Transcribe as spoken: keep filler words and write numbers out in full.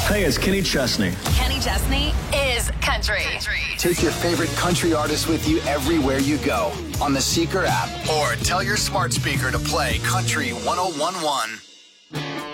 Hey, it's Kenny Chesney. Kenny Chesney is country. Take your favorite country artist with you everywhere you go on the Seeker app or tell your smart speaker to play Country one oh one one.